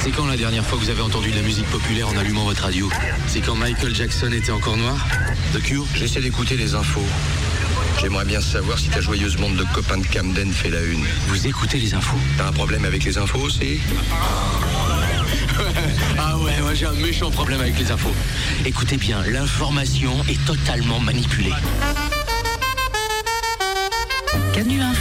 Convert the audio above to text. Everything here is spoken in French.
C'est quand la dernière fois que vous avez entendu de la musique populaire en allumant votre radio? C'est quand Michael Jackson était encore noir? The Cure? J'essaie d'écouter les infos. J'aimerais bien savoir si ta joyeuse bande de copains de Camden fait la une. Vous écoutez les infos? T'as un problème avec les infos aussi? Ah ouais, moi j'ai un méchant problème avec les infos. Écoutez bien, l'information est totalement manipulée. Canu Info.